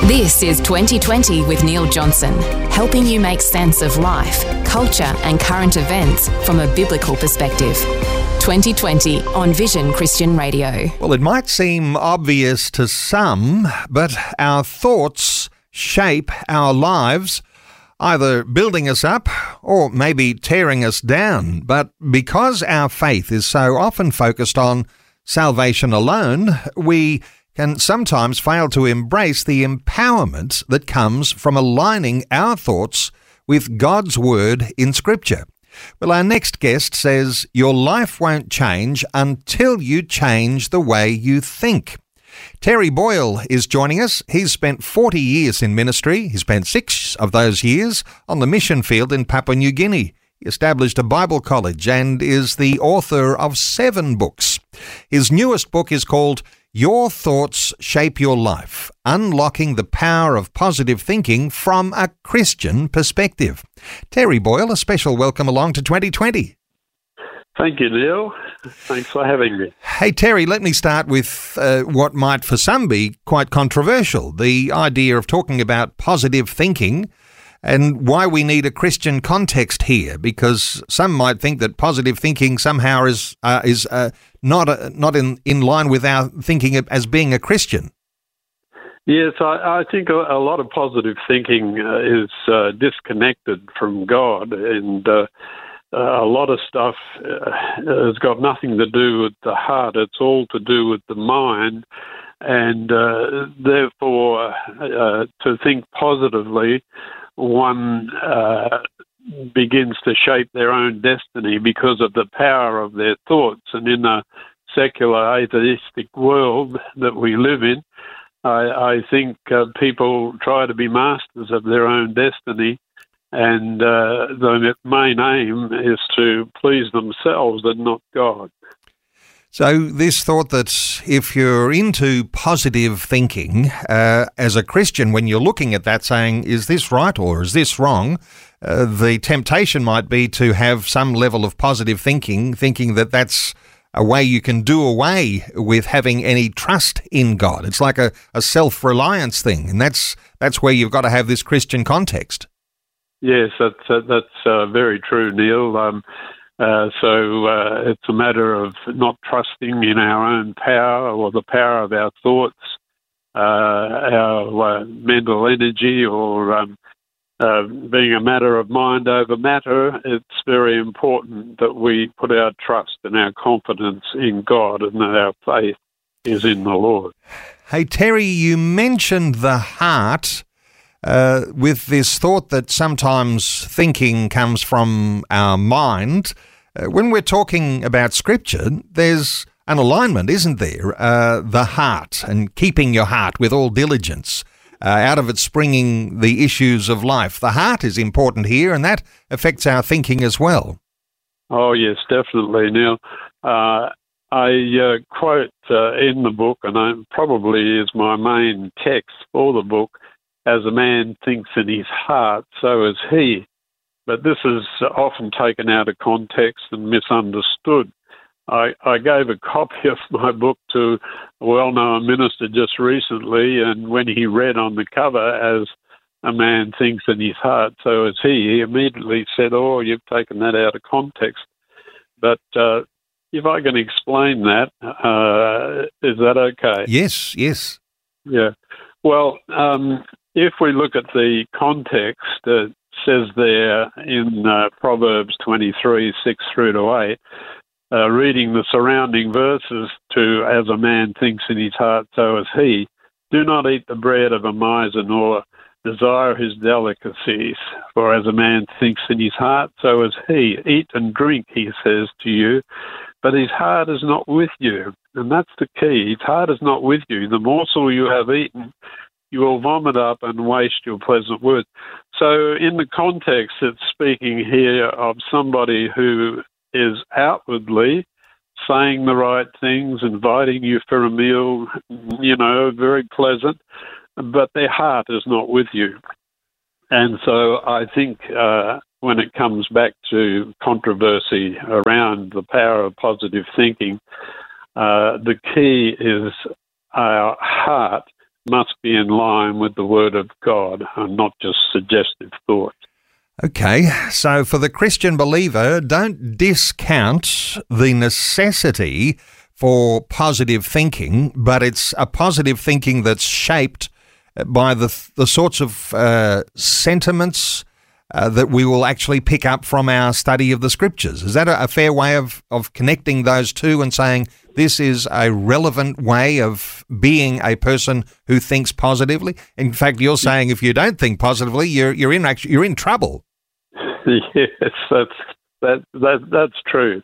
This is 2020 with Neil Johnson, helping you make sense of life, culture and current events from a biblical perspective. 2020 on Vision Christian Radio. Well, it might seem obvious to some, but our thoughts shape our lives, either building us up or maybe tearing us down. But because our faith is so often focused on salvation alone, we can sometimes fail to embrace the empowerment that comes from aligning our thoughts with God's Word in Scripture. Well, our next guest says your life won't change until you change the way you think. Terry Boyle is joining us. He's spent 40 years in ministry. He spent 6 of those years on the mission field in Papua New Guinea. He established a Bible college and is the author of 7 books. His newest book is called Your Thoughts Shape Your Life, Unlocking the Power of Positive Thinking from a Christian Perspective. Terry Boyle, a special welcome along to 2020. Thank you, Neil. Thanks for having me. Hey, Terry, let me start with what might for some be quite controversial, the idea of talking about positive thinking and why we need a Christian context here, because some might think that positive thinking somehow is not in line with our thinking as being a Christian. Yes, I think a lot of positive thinking is disconnected from God, and a lot of stuff has got nothing to do with the heart. It's all to do with the mind, and therefore to think positively, one begins to shape their own destiny because of the power of their thoughts. And in a secular, atheistic world that we live in, I think people try to be masters of their own destiny, and the main aim is to please themselves and not God. So this thought that if you're into positive thinking, as a Christian, when you're looking at that saying, is this right or is this wrong, the temptation might be to have some level of positive thinking that that's a way you can do away with having any trust in God. It's like a self-reliance thing, and that's where you've got to have this Christian context. Yes, that's very true, Neil. So it's a matter of not trusting in our own power or the power of our thoughts, our mental energy, or being a matter of mind over matter. It's very important that we put our trust and our confidence in God and that our faith is in the Lord. Hey, Terry, you mentioned the heart with this thought that sometimes thinking comes from our mind. When we're talking about Scripture, there's an alignment, isn't there? The heart and keeping your heart with all diligence. Out of it springing the issues of life. The heart is important here, and that affects our thinking as well. Oh, yes, definitely, Neil. I quote in the book, and it probably is my main text for the book, as a man thinks in his heart, so is he. But this is often taken out of context and misunderstood. I gave a copy of my book to a well-known minister just recently, and when he read on the cover, as a man thinks in his heart, so is he immediately said, "Oh, you've taken that out of context." But if I can explain that, is that okay? Yes. Yeah. Well, if we look at the context, it says there in Proverbs 23, 6 through to 8, reading the surrounding verses to, as a man thinks in his heart, so is he. Do not eat the bread of a miser, nor desire his delicacies. For as a man thinks in his heart, so is he. Eat and drink, he says to you, but his heart is not with you. And that's the key. His heart is not with you. The morsel you have eaten, you will vomit up and waste your pleasant words. So in the context, it's speaking here of somebody who is outwardly saying the right things, inviting you for a meal, very pleasant, but their heart is not with you. And so I think when it comes back to controversy around the power of positive thinking, the key is our heart must be in line with the Word of God and not just suggestive thought. Okay, so for the Christian believer, don't discount the necessity for positive thinking, but it's a positive thinking that's shaped by the sorts of sentiments that we will actually pick up from our study of the Scriptures. Is that a fair way of connecting those two and saying this is a relevant way of being a person who thinks positively? In fact, you're saying if you don't think positively, you're in trouble. Yes, that's true,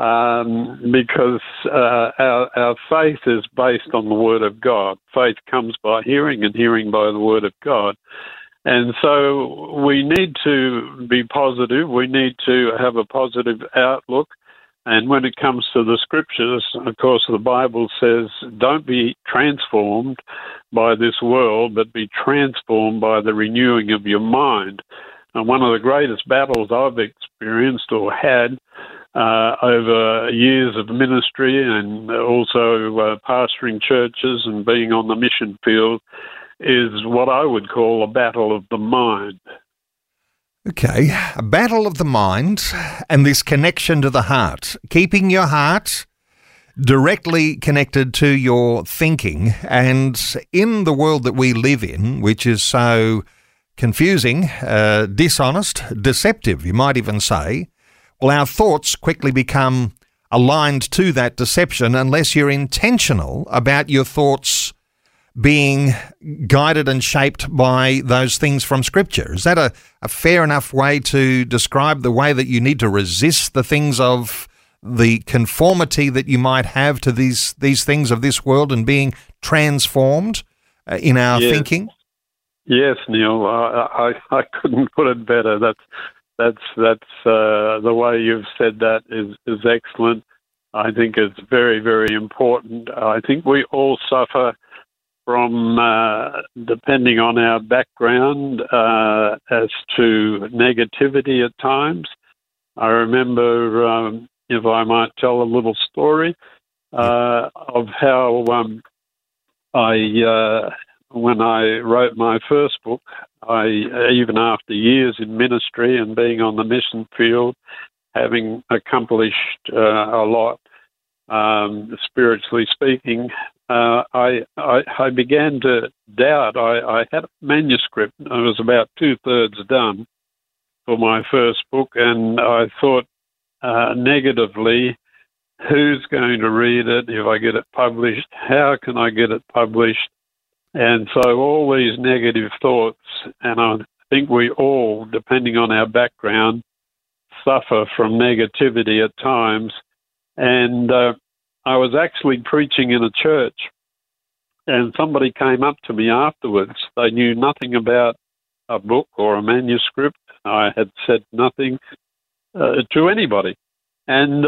because our faith is based on the Word of God. Faith comes by hearing, and hearing by the Word of God. And so we need to be positive. We need to have a positive outlook. And when it comes to the Scriptures, of course, the Bible says, don't be transformed by this world, but be transformed by the renewing of your mind. And one of the greatest battles I've experienced or had over years of ministry and also pastoring churches and being on the mission field is what I would call a battle of the mind. Okay, a battle of the mind and this connection to the heart, keeping your heart directly connected to your thinking. And in the world that we live in, which is so confusing, dishonest, deceptive, you might even say, well, our thoughts quickly become aligned to that deception unless you're intentional about your thoughts being guided and shaped by those things from Scripture. Is that a fair enough way to describe the way that you need to resist the things of the conformity that you might have to these things of this world and being transformed in our thinking? Yes, Neil, I couldn't put it better. That's the way you've said that is excellent. I think it's very, very important. I think we all suffer from, depending on our background, as to negativity at times. I remember, if I might tell a little story, of how when I wrote my first book, even after years in ministry and being on the mission field, having accomplished a lot, spiritually speaking, I began to doubt. I had a manuscript. I was about 2/3 done for my first book, and I thought negatively, who's going to read it if I get it published? How can I get it published? And so all these negative thoughts, and I think we all, depending on our background, suffer from negativity at times. And I was actually preaching in a church, and somebody came up to me afterwards. They knew nothing about a book or a manuscript. I had said nothing to anybody. And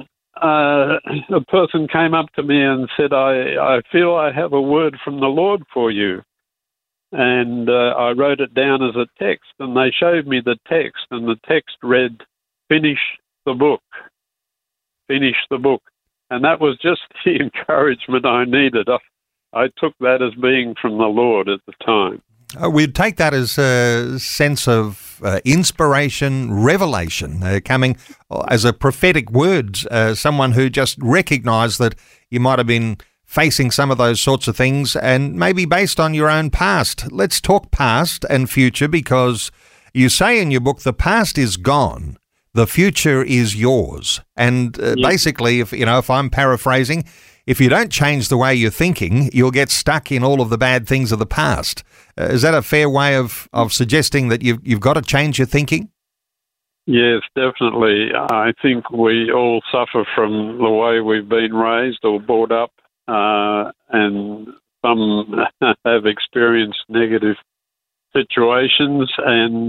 a person came up to me and said, I feel I have a word from the Lord for you. And I wrote it down as a text, and they showed me the text, and the text read, finish the book. Finish the book. And that was just the encouragement I needed. I took that as being from the Lord at the time. We'd take that as a sense of inspiration, revelation, coming as a prophetic word, someone who just recognised that you might have been facing some of those sorts of things, and maybe based on your own past. Let's talk past and future, because you say in your book, the past is gone, the future is yours. And basically, if I'm paraphrasing, if you don't change the way you're thinking, you'll get stuck in all of the bad things of the past. Is that a fair way of suggesting that you've got to change your thinking? Yes, definitely. I think we all suffer from the way we've been raised or brought up, and some have experienced negative situations, and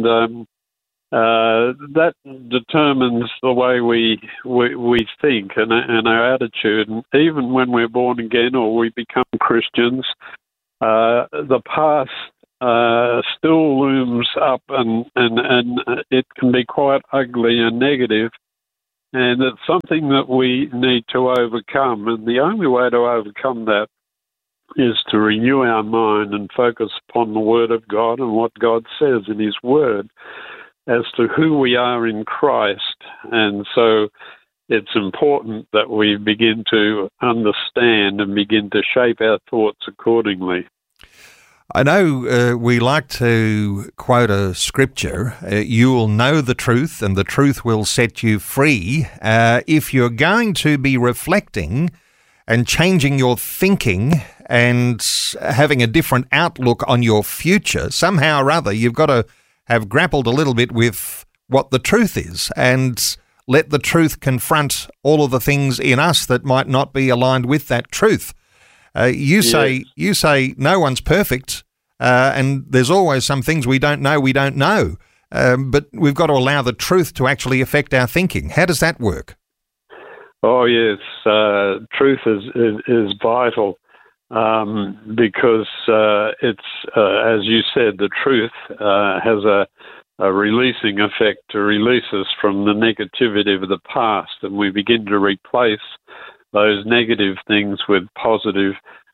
that determines the way we think and our attitude. And even when we're born again or we become Christians, the past still looms up, and it can be quite ugly and negative, and it's something that we need to overcome. And the only way to overcome that is to renew our mind and focus upon the Word of God and what God says in His Word as to who we are in Christ. And so it's important that we begin to understand and begin to shape our thoughts accordingly. I know we like to quote a scripture, you will know the truth and the truth will set you free. If you're going to be reflecting and changing your thinking and having a different outlook on your future, somehow or other you've got to have grappled a little bit with what the truth is and let the truth confront all of the things in us that might not be aligned with that truth. You say no one's perfect, and there's always some things we don't know. But we've got to allow the truth to actually affect our thinking. How does that work? Oh yes, truth is vital because it's as you said, the truth has a releasing effect to release us from the negativity of the past, and we begin to replace those negative things with positive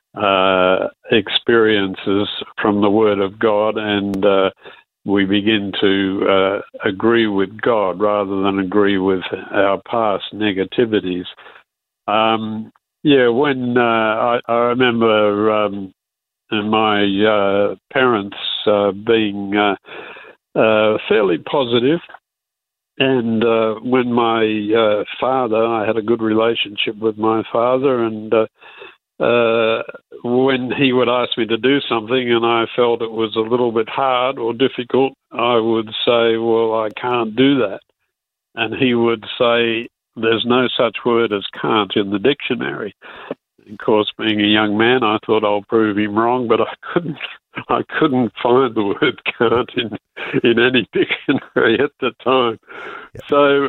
experiences from the Word of God, and we begin to agree with God rather than agree with our past negativities. When I remember my parents being fairly positive, and when my father, I had a good relationship with my father, and when he would ask me to do something and I felt it was a little bit hard or difficult, I would say, well, I can't do that. And he would say, there's no such word as can't in the dictionary. Of course, being a young man, I thought I'll prove him wrong, but I couldn't find the word can't in any dictionary at the time. Yep. So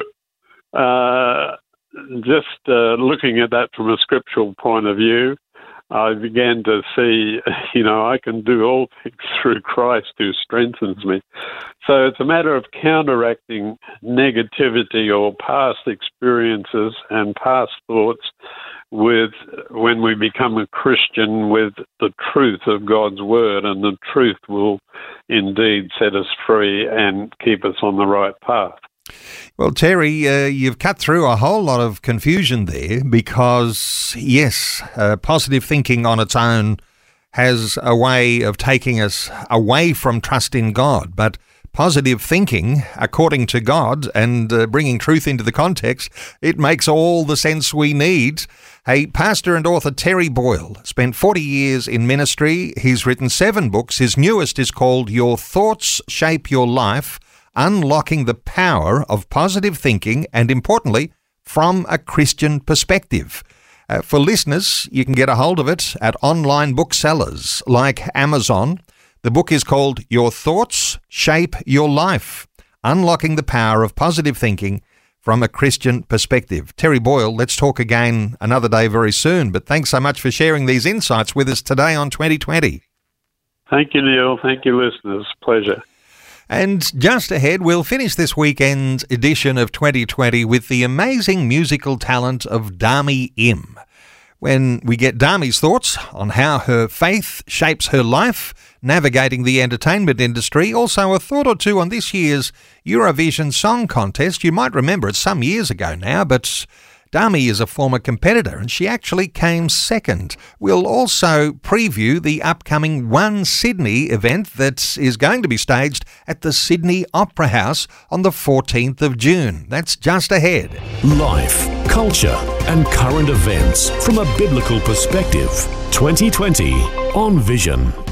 just looking at that from a scriptural point of view, I began to see, I can do all things through Christ who strengthens me. So it's a matter of counteracting negativity or past experiences and past thoughts when we become a Christian with the truth of God's Word, and the truth will indeed set us free and keep us on the right path. Well, Terry, you've cut through a whole lot of confusion there because, yes, positive thinking on its own has a way of taking us away from trust in God, but positive thinking, according to God, and bringing truth into the context, it makes all the sense we need. Hey, pastor and author Terry Boyle spent 40 years in ministry. He's written 7 books. His newest is called Your Thoughts Shape Your Life, Unlocking the Power of Positive Thinking, and importantly, from a Christian perspective. For listeners, you can get a hold of it at online booksellers like Amazon. The book is called Your Thoughts Shape Your Life, Unlocking the Power of Positive Thinking from a Christian Perspective. Terry Boyle, let's talk again another day very soon, but thanks so much for sharing these insights with us today on 2020. Thank you, Neil. Thank you, listeners. Pleasure. And just ahead, we'll finish this weekend's edition of 2020 with the amazing musical talent of Dami Im. When we get Dami's thoughts on how her faith shapes her life, navigating the entertainment industry, also a thought or two on this year's Eurovision Song Contest. You might remember it some years ago now, but Dami is a former competitor and she actually came second. We'll also preview the upcoming One Sydney event that is going to be staged at the Sydney Opera House on the 14th of June. That's just ahead. Life, culture and current events from a biblical perspective. 2020 on Vision.